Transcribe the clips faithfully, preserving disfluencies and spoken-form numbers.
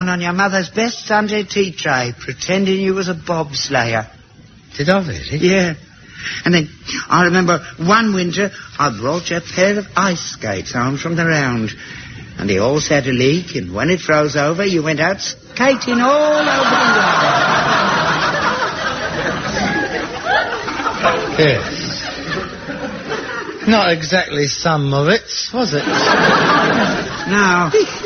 On your mother's best Sunday tea tray, pretending you was a bobslayer. Did I really? Yeah. And then I remember one winter I brought you a pair of ice skates home from the round. And they all had a leak, and when it froze over, you went out skating all over the yard. Yes. Not exactly Son Moritz, was it? No.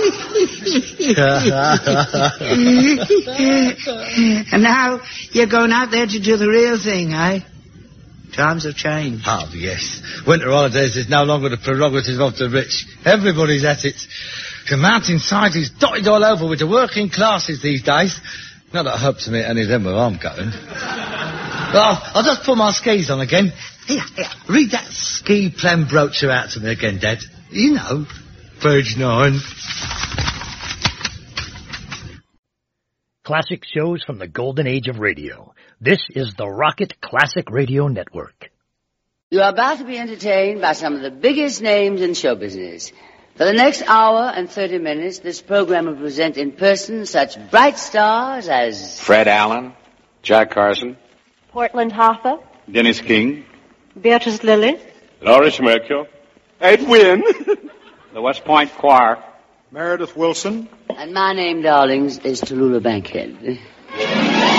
And now you're going out there to do the real thing, eh? Times have changed. Oh, yes. Winter holidays is no longer the prerogative of the rich. Everybody's at it. The mountainside is dotted all over with the working classes these days. Not that I hope to meet any of them where I'm going. But I'll, I'll just put my skis on again. Here, here, read that ski plan brochure out to me again, Dad. You know, page nine. Classic shows from the golden age of radio. This is the Rocket Classic Radio Network. You are about to be entertained by some of the biggest names in show business. For the next hour and thirty minutes, this program will present in person such bright stars as... Fred Allen, Jack Carson, Portland Hoffa, Dennis King, Beatrice Lilly, Loris Merkel, Ed Wynn, the West Point Choir, Meredith Wilson. And my name, darlings, is Tallulah Bankhead.